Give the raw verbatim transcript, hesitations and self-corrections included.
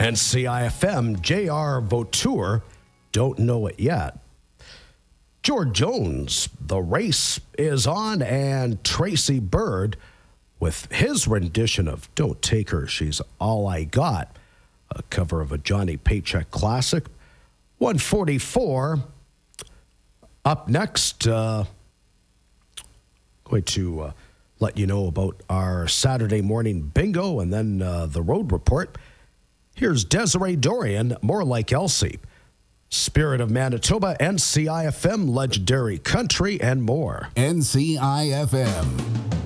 N C I F M, J R Vautour, Don't Know It Yet. George Jones, The Race is On, and Tracy Bird with his rendition of Don't Take Her, She's All I Got, a cover of a Johnny Paycheck classic. one forty-four. Up next, uh, going to uh, let you know about our Saturday morning bingo and then uh, the road report. Here's Desiree Dorian, More Like Elsie. Spirit of Manitoba, N C I F M, Legendary Country, and more. N C I F M.